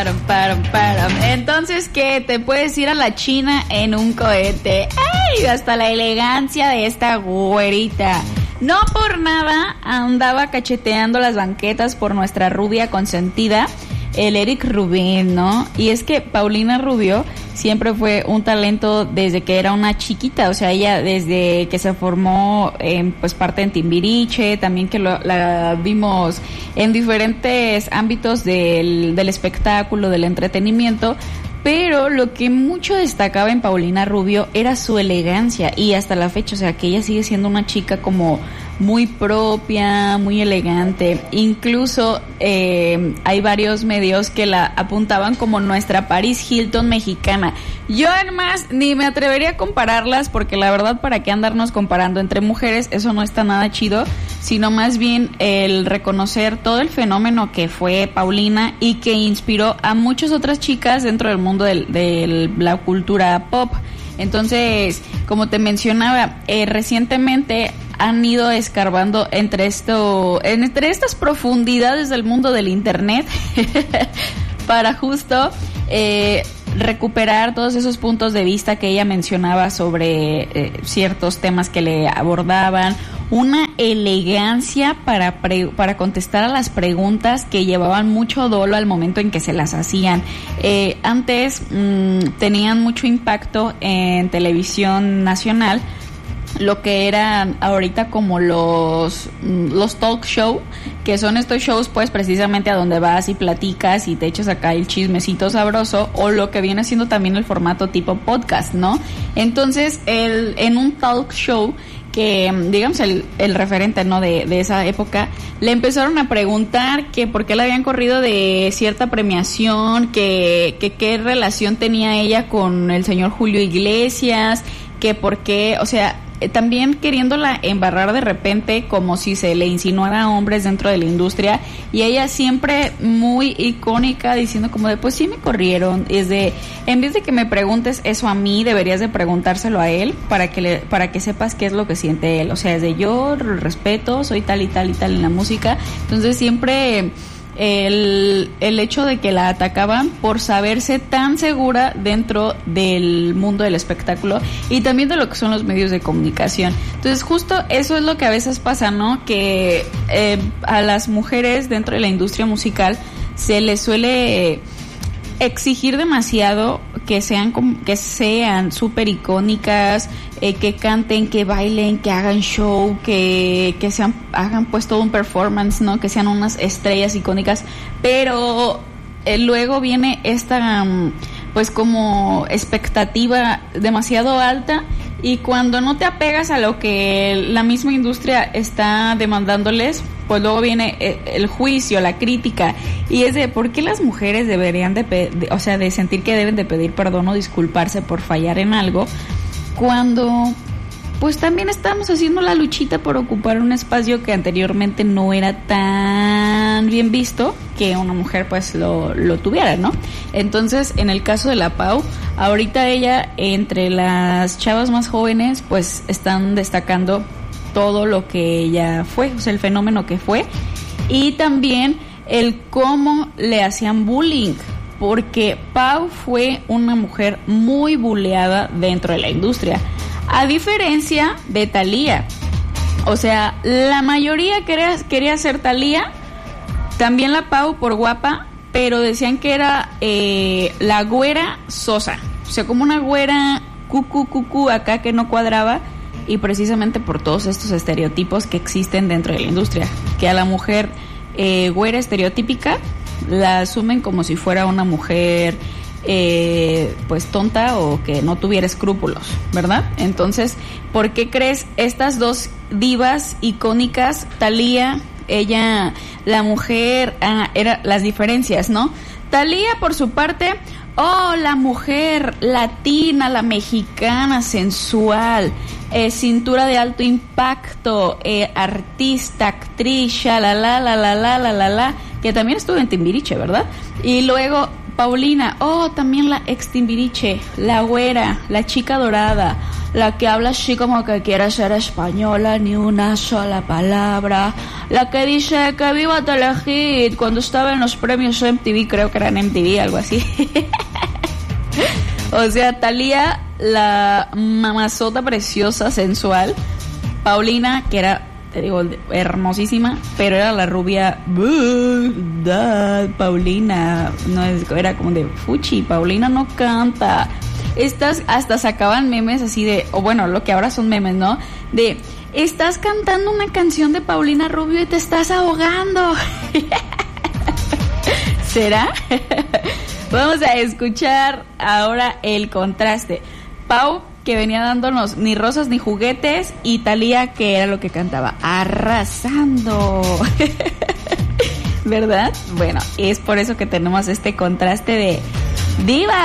Entonces, ¿qué? Te puedes ir a la China en un cohete. ¡Ay! Hasta la elegancia de esta güerita. No por nada andaba cacheteando las banquetas por nuestra rubia consentida, el Eric Rubin, ¿no? Y es que Paulina Rubio siempre fue un talento desde que era una chiquita, o sea, ella desde que se formó pues parte en Timbiriche, también que la vimos en diferentes ámbitos del espectáculo, del entretenimiento, pero lo que mucho destacaba en Paulina Rubio era su elegancia, y hasta la fecha, o sea, que ella sigue siendo una chica como muy propia, muy elegante. Incluso hay varios medios que la apuntaban como nuestra Paris Hilton mexicana. Yo además ni me atrevería a compararlas, porque la verdad, para qué andarnos comparando entre mujeres, eso no está nada chido, sino más bien el reconocer todo el fenómeno que fue Paulina y que inspiró a muchas otras chicas dentro del mundo de la cultura pop. Entonces, como te mencionaba, recientemente han ido escarbando entre estas profundidades del mundo del internet para justo recuperar todos esos puntos de vista que ella mencionaba sobre ciertos temas que le abordaban, una elegancia para contestar a las preguntas que llevaban mucho dolo al momento en que se las hacían. Antes tenían mucho impacto en televisión nacional lo que eran ahorita como los talk show, que son estos shows pues precisamente a donde vas y platicas y te echas acá el chismecito sabroso, o lo que viene siendo también el formato tipo podcast, ¿no? Entonces en un talk show, que digamos el referente, ¿no?, de esa época, le empezaron a preguntar que por qué la habían corrido de cierta premiación, que qué relación tenía ella con el señor Julio Iglesias, que por qué, o sea, también queriéndola embarrar de repente como si se le insinuara a hombres dentro de la industria, y ella siempre muy icónica diciendo como de, pues sí me corrieron, es de, en vez de que me preguntes eso a mí, deberías de preguntárselo a él para que sepas qué es lo que siente él, o sea, es de, yo respeto, soy tal y tal y tal en la música. Entonces siempre el hecho de que la atacaban por saberse tan segura dentro del mundo del espectáculo y también de lo que son los medios de comunicación. Entonces justo eso es lo que a veces pasa, ¿no? Que a las mujeres dentro de la industria musical se les suele exigir demasiado que sean súper icónicas, que canten, que bailen, que hagan show, que hagan pues todo un performance, ¿no? Que sean unas estrellas icónicas, pero luego viene esta pues como expectativa demasiado alta, y cuando no te apegas a lo que la misma industria está demandándoles, pues luego viene el juicio, la crítica, y es de por qué las mujeres deberían de sentir que deben de pedir perdón o disculparse por fallar en algo, cuando pues también estamos haciendo la luchita por ocupar un espacio que anteriormente no era tan bien visto que una mujer pues lo tuviera, ¿no? Entonces, en el caso de la Pau, ahorita ella, entre las chavas más jóvenes, pues están destacando todo lo que ella fue, o sea, el fenómeno que fue, y también el cómo le hacían bullying, porque Pau fue una mujer muy buleada dentro de la industria, a diferencia de Thalía. O sea, la mayoría quería ser Thalía, también la Pau por guapa, pero decían que era la güera sosa, o sea, como una güera cucu acá que no cuadraba, y precisamente por todos estos estereotipos que existen dentro de la industria, que a la mujer güera estereotípica la asumen como si fuera una mujer pues tonta o que no tuviera escrúpulos, ¿verdad? Entonces, ¿por qué crees estas dos divas icónicas, Thalía, ella, la mujer, eran las diferencias, ¿no? Thalía, por su parte, la mujer latina, la mexicana, sensual, cintura de alto impacto, artista, actriz, la, que también estuvo en Timbiriche, ¿verdad? Y luego Paulina, también la ex Timbiriche, la güera, la chica dorada, la que habla así como que quiere ser española, ni una sola palabra, la que dice que viva Telehit cuando estaba en los premios MTV, creo que eran MTV, algo así. O sea, Thalía, la mamazota preciosa, sensual, Paulina, que era, te digo, hermosísima, pero era la rubia, Paulina, no era como de fuchi, Paulina no canta. Estas hasta sacaban memes así de, o bueno, lo que ahora son memes, ¿no? De, estás cantando una canción de Paulina Rubio y te estás ahogando. ¿Será? Vamos a escuchar ahora el contraste. Pau, que venía dándonos ni rosas ni juguetes, y Thalía, que era lo que cantaba, arrasando. ¿Verdad? Bueno, es por eso que tenemos este contraste de diva.